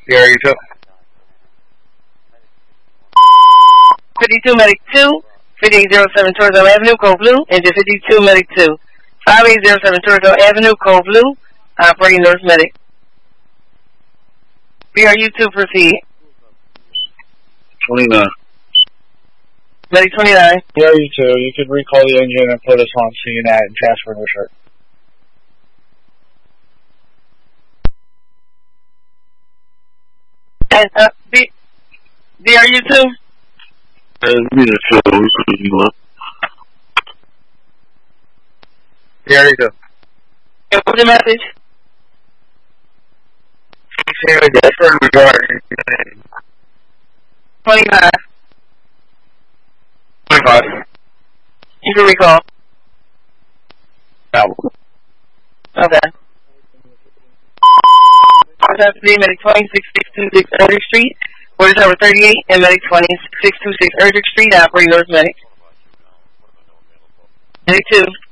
Area 2. 52 Medic 2, 5807 Torzo Avenue, Code Blue, engine 52 Medic 2. 5807 Torzo Avenue, Code Blue, operating North Medic. BRU2, proceed. 29. Medic 29. BRU2, you could recall the engine and put us on CNAT and transfer to shirt. And, BRU2? BRU2. And what's the message? Regarding 25. 25. You can recall. No. Okay. Medic 2626 Erdrich Street, order number 38, and Medic 2626 Erdrich Street, operating North Medic. Medic 2.